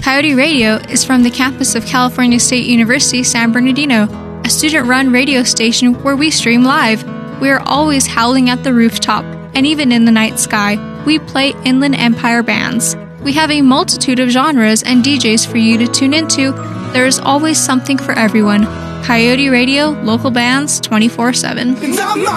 Coyote Radio is from the campus of California State University, San Bernardino, a student-run radio station where we stream live. We are always howling at the rooftop, and even in the night sky, we play Inland Empire bands. We have a multitude of genres and DJs for you to tune into. There is always something for everyone. Coyote Radio, local bands, 24/7.